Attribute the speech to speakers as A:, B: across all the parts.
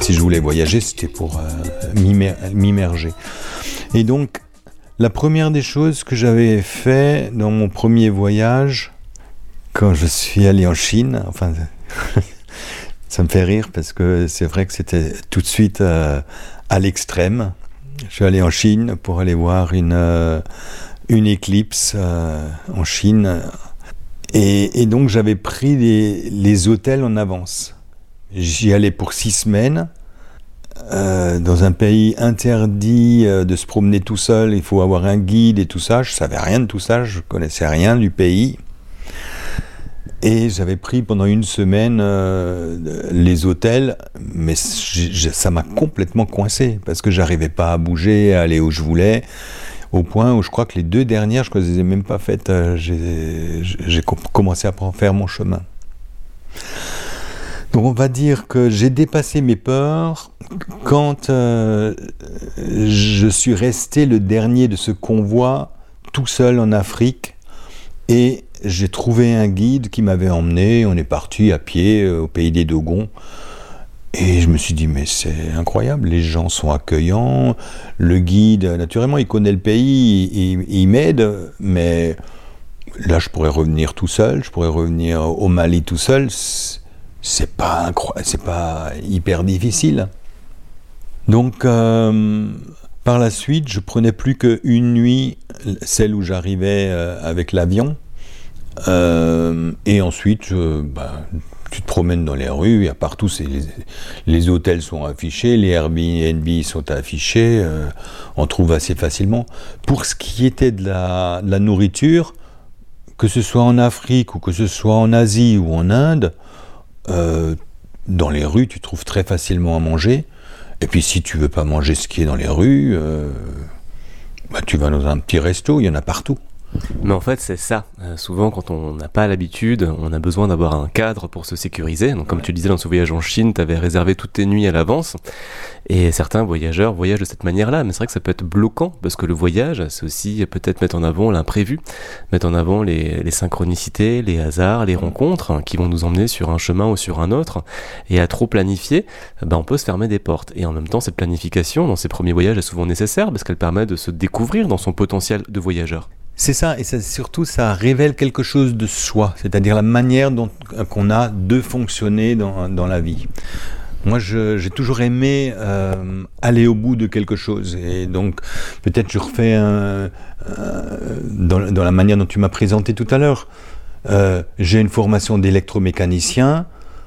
A: si je voulais voyager, c'était pour m'immerger. Et donc, la première des choses que j'avais fait dans mon premier voyage, quand je suis allé en Chine, enfin, ça me fait rire parce que c'est vrai que c'était tout de suite à l'extrême. Je suis allé en Chine pour aller voir une éclipse en Chine. Et donc j'avais pris les hôtels en avance. J'y allais pour 6 semaines. Dans un pays interdit de se promener tout seul, il faut avoir un guide et tout ça. Je savais rien de tout ça, je connaissais rien du pays. Et j'avais pris pendant 1 semaine les hôtels, mais ça m'a complètement coincé parce que j'arrivais pas à bouger, à aller où je voulais, au point où je crois que les 2 dernières, je ne les ai même pas faites. J'ai commencé à faire mon chemin. Donc on va dire que j'ai dépassé mes peurs quand je suis resté le dernier de ce convoi tout seul en Afrique et j'ai trouvé un guide qui m'avait emmené, on est parti à pied au pays des Dogons et je me suis dit mais c'est incroyable, les gens sont accueillants, le guide naturellement il connaît le pays, il m'aide, mais là je pourrais revenir tout seul, je pourrais revenir au Mali tout seul, c'est pas hyper difficile. Donc par la suite je prenais plus qu'une nuit, celle où j'arrivais avec l'avion. Et ensuite, tu te promènes dans les rues, il y a partout, les hôtels sont affichés, les Airbnb sont affichés, on trouve assez facilement. Pour ce qui était de la nourriture, que ce soit en Afrique ou que ce soit en Asie ou en Inde, dans les rues, tu trouves très facilement à manger. Et puis si tu veux pas manger ce qui est dans les rues, tu vas dans un petit resto, il y en a partout.
B: Mais en fait, c'est ça. Souvent, quand on n'a pas l'habitude, on a besoin d'avoir un cadre pour se sécuriser. Donc, comme tu le disais dans ce voyage en Chine, tu avais réservé toutes tes nuits à l'avance. Et certains voyageurs voyagent de cette manière-là. Mais c'est vrai que ça peut être bloquant, parce que le voyage, c'est aussi peut-être mettre en avant l'imprévu, mettre en avant les synchronicités, les hasards, les rencontres qui vont nous emmener sur un chemin ou sur un autre. Et à trop planifier, on peut se fermer des portes. Et en même temps, cette planification, dans ces premiers voyages, est souvent nécessaire, parce qu'elle permet de se découvrir dans son potentiel de voyageur.
A: C'est ça, et surtout ça révèle quelque chose de soi, c'est-à-dire la manière qu'on a de fonctionner dans la vie. Moi, j'ai toujours aimé aller au bout de quelque chose, et donc peut-être je refais dans la manière dont tu m'as présenté tout à l'heure. J'ai une formation d'électromécanicien,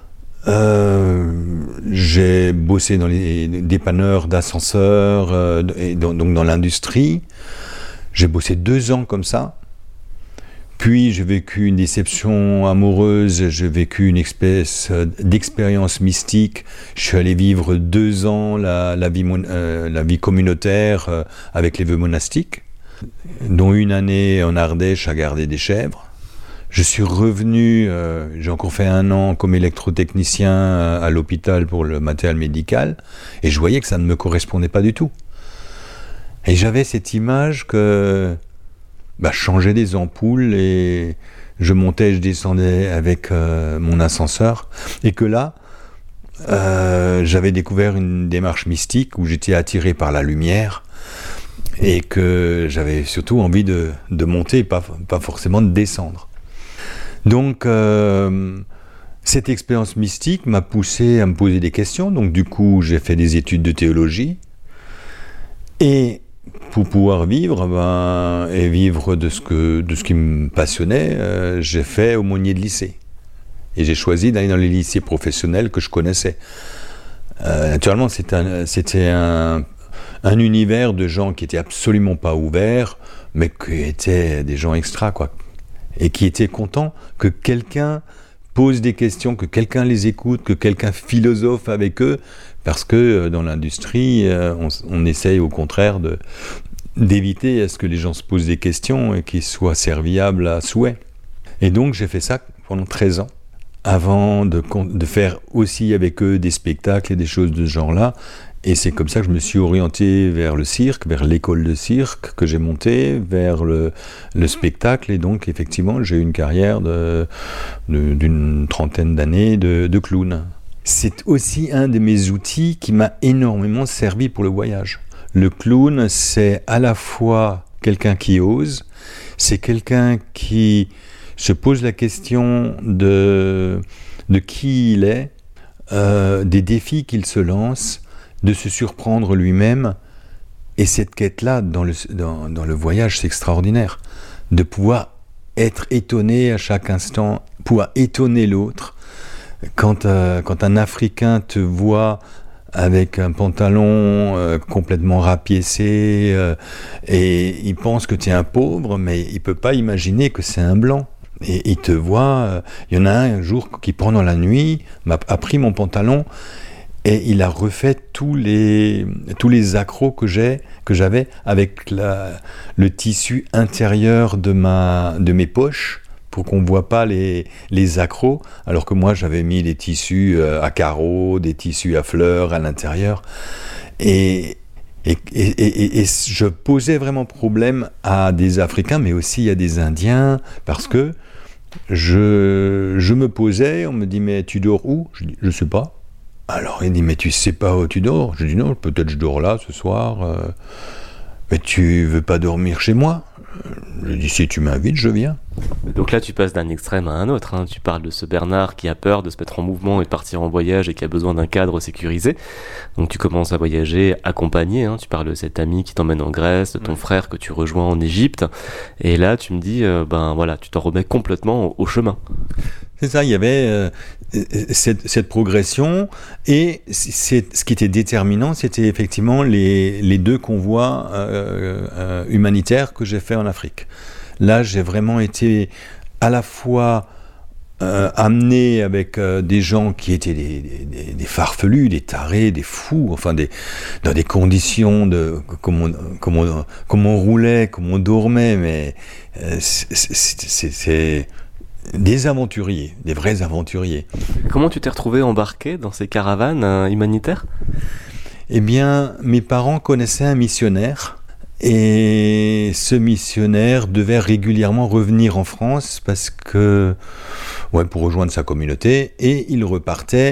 A: j'ai bossé dans les dépanneurs d'ascenseurs, et donc dans l'industrie. J'ai bossé 2 ans comme ça, puis j'ai vécu une déception amoureuse, j'ai vécu une espèce d'expérience mystique, je suis allé vivre 2 ans la vie communautaire avec les vœux monastiques, dont 1 année en Ardèche à garder des chèvres. Je suis revenu, j'ai encore fait 1 an comme électrotechnicien à l'hôpital pour le matériel médical, et je voyais que ça ne me correspondait pas du tout. Et j'avais cette image que je changeais des ampoules et je montais, je descendais avec mon ascenseur. Et que là, j'avais découvert une démarche mystique où j'étais attiré par la lumière et que j'avais surtout envie de monter et pas forcément de descendre. Donc, cette expérience mystique m'a poussé à me poser des questions. Donc, du coup, j'ai fait des études de théologie. Et pour pouvoir vivre, et vivre de ce qui me passionnait, j'ai fait aumônier de lycée. Et j'ai choisi d'aller dans les lycées professionnels que je connaissais. Naturellement, c'était un univers de gens qui étaient absolument pas ouverts, mais qui étaient des gens extra, quoi. Et qui étaient contents que quelqu'un pose des questions, que quelqu'un les écoute, que quelqu'un philosophe avec eux, parce que dans l'industrie, on essaye au contraire d'éviter à ce que les gens se posent des questions et qu'ils soient serviables à souhait. Et donc j'ai fait ça pendant 13 ans, avant de faire aussi avec eux des spectacles et des choses de ce genre-là. Et c'est comme ça que je me suis orienté vers le cirque, vers l'école de cirque que j'ai montée, vers le spectacle. Et donc, effectivement, j'ai eu une carrière d'une 30aine d'années de clown. c'est aussi un de mes outils qui m'a énormément servi pour le voyage. Le clown, c'est à la fois quelqu'un qui ose, c'est quelqu'un qui se pose la question de qui il est, des défis qu'il se lance, de se surprendre lui-même. Et cette quête-là, dans le voyage, c'est extraordinaire. De pouvoir être étonné à chaque instant, pouvoir étonner l'autre. Quand un Africain te voit avec un pantalon complètement rapiécé et il pense que tu es un pauvre, mais il ne peut pas imaginer que c'est un blanc. Et il te voit, il y en a un jour qui pendant la nuit a pris mon pantalon et il a refait tous les accros que j'avais avec le tissu intérieur de mes poches pour qu'on ne voit pas les accros, alors que moi j'avais mis des tissus à carreaux, des tissus à fleurs à l'intérieur. Et je posais vraiment problème à des Africains, mais aussi à des Indiens, parce que je me posais, on me dit « mais tu dors où ?» Je dis « je sais pas ». Alors il dit « mais tu sais pas où tu dors ?» Je dis « non, peut-être je dors là ce soir. Mais tu veux pas dormir chez moi ?» Je dis « si tu m'invites, je viens. »
B: Donc là, tu passes d'un extrême à un autre. Hein. Tu parles de ce Bernard qui a peur de se mettre en mouvement et de partir en voyage et qui a besoin d'un cadre sécurisé. Donc tu commences à voyager accompagné. Hein. Tu parles de cet ami qui t'emmène en Grèce, de ton frère que tu rejoins en Égypte. Et là, tu me dis, tu t'en remets complètement au chemin.
A: C'est ça, il y avait cette progression. Et ce qui était déterminant, c'était effectivement les 2 convois humanitaires que j'ai fait en Afrique. Là, j'ai vraiment été à la fois amené avec des gens qui étaient des farfelus, des tarés, des fous, enfin dans des conditions comme on roulait, comme on dormait, mais c'est des aventuriers, des vrais aventuriers.
B: Comment tu t'es retrouvé embarqué dans ces caravanes humanitaires ?
A: Eh bien, mes parents connaissaient un missionnaire. Et ce missionnaire devait régulièrement revenir en France pour rejoindre sa communauté, et il repartait